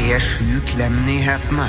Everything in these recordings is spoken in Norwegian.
P7 Klem-nyhetene.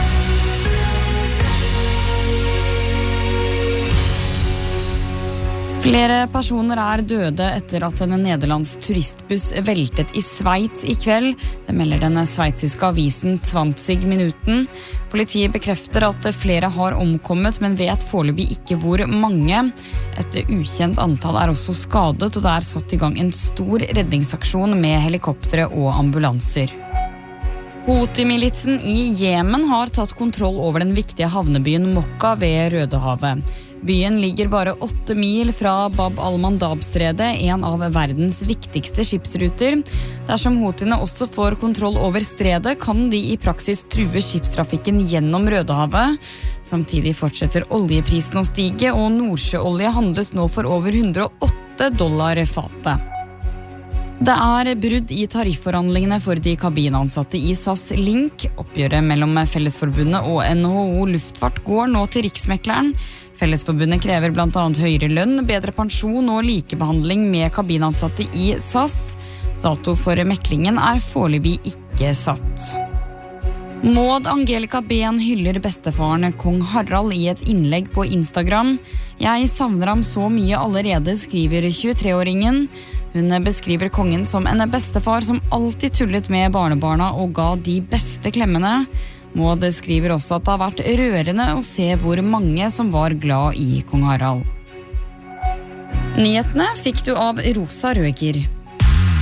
Flere personer døde etter at en nederlandsk turistbuss veltet i Sveits i kveld. Det melder den sveitsiske avisen 20 Minuten. Politiet bekrefter at flere har omkommet, men vet foreløpig ikke hvor mange. Et ukjent antall også skadet, og det satt i gang en stor redningsaksjon med helikoptere og ambulanser. Houthi-militsen i Jemen har tatt kontroll over den viktige havnebyen Mokka ved Rødehavet. Byen ligger bare 8 mil fra Bab al-Mandab-stredet, en av verdens viktigste skipsruter. Dersom Houthiene også får kontroll over stredet, kan de i praksis true skipstrafikken gjennom Rødehavet. Samtidig fortsetter oljeprisen å stige, og nordsjøolje handles nå for over $108 fatet. Det brudd i tarifforhandlingene for de kabinansatte i SAS Link. Oppgjøret mellom Fellesforbundet og NHO Luftfart går nå til Riksmekleren. Fellesforbundet krever blant annet høyere lønn, bedre pensjon og likebehandling med kabinansatte i SAS. Dato for meklingen foreløpig ikke satt. Maud Angelica Ben hyller bestefaren kong Harald i et innlegg på Instagram. «Jeg savner ham så mye allerede», skriver 23-åringen. Hun beskriver kongen som en bestefar som alltid tullet med barnebarna og ga de beste klemmene. Maud skriver også at det har vært rørende å se hvor mange som var glad i kong Harald. Nyhetene fikk du av Rosa Røger.